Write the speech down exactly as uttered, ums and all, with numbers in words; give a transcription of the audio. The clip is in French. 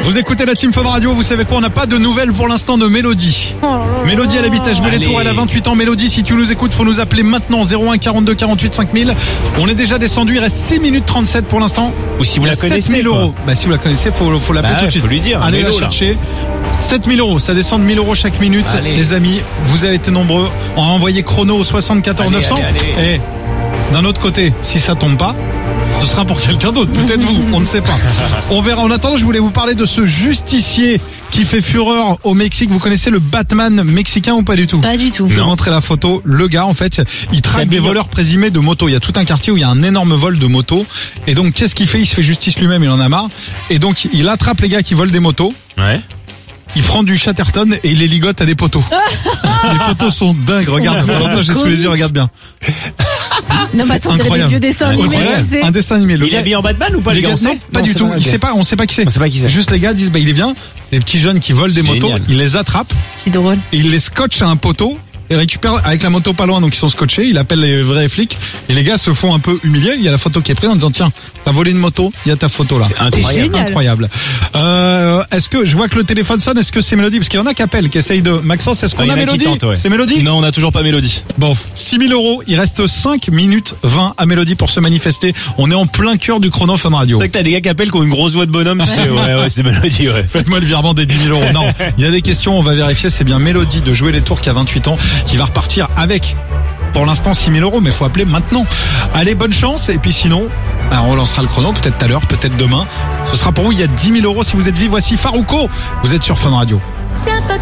Vous écoutez la Team Fun Radio, vous savez quoi, on n'a pas de nouvelles pour l'instant de Mélodie. Oh là là. Mélodie, elle habite à Jemay-les-Tours, elle a vingt-huit ans. Mélodie, si tu nous écoutes, faut nous appeler maintenant zéro un quarante-deux quarante-huit cinq mille. On est déjà descendu, il reste six minutes trente-sept pour l'instant. Ou si vous la connaissez, sept mille euros. Bah si vous la connaissez, faut, faut l'appeler bah, tout de suite. Faut lui dire. Allez la là. chercher. sept mille euros, ça descend de mille euros chaque minute. Allez. Les amis, vous avez été nombreux. On a envoyé chrono au soixante-quatorze neuf cents. Et d'un autre côté, si ça tombe pas, ce sera pour quelqu'un d'autre, peut-être vous, on ne sait pas. On verra. En attendant, je voulais vous parler de ce justicier qui fait fureur au Mexique. Vous connaissez le Batman mexicain ou pas du tout? Pas du tout. Je vais vous montrer la photo. Le gars, en fait, il traque des voleurs présumés de motos. Il y a tout un quartier où il y a un énorme vol de motos. Et donc, qu'est-ce qu'il fait? Il se fait justice lui-même, il en a marre. Et donc, il attrape les gars qui volent des motos. Ouais. Il prend du Chatterton et il les ligote à des poteaux. Les photos sont dingues. Regarde, oh, j'ai sous les yeux, regarde bien. Non, mais attends, c'est des vieux dessins animés, tu sais. Un dessin animé. Le il est habillé en Batman ou pas, les gars? Non, pas du tout. Il sait pas, on sait pas qui c'est. On sait pas qui c'est. Juste les gars disent, bah, il est bien. C'est des petits jeunes qui volent des motos. Il les attrape. Si drôle. Et il les scotche à un poteau. Et récupère avec la moto pas loin, donc ils sont scotchés. Il appelle les vrais flics et les gars se font un peu humilier. Il y a la photo qui est prise en disant tiens, t'as volé une moto, il y a ta photo là. Incroyable. Incroyable. Euh, est-ce que je vois que le téléphone sonne? Est-ce que c'est Mélodie? Parce qu'il y en a qui appellent, qui essayent de. Maxence, est-ce qu'on ah, a Mélodie? Ouais. C'est Mélodie? Non, on n'a toujours pas Mélodie. Bon, six mille euros. Il reste cinq minutes vingt à Mélodie pour se manifester. On est en plein cœur du chrono Fun Radio. C'est vrai que t'as des gars qui appellent qui ont une grosse voix de bonhomme. ouais, ouais, ouais c'est Mélodie, ouais. Faites-moi le virement des dix mille euros. Non, il y a des questions, on va vérifier. C'est bien Mélodie de Jouer les Tours qui a vingt-huit ans, qui va repartir avec, pour l'instant, six mille euros, mais il faut appeler maintenant. Allez, bonne chance, et puis sinon, ben, on relancera le chrono, peut-être tout à l'heure, peut-être demain. Ce sera pour vous, il y a dix mille euros si vous êtes vive. Voici Farouko, vous êtes sur Fun Radio.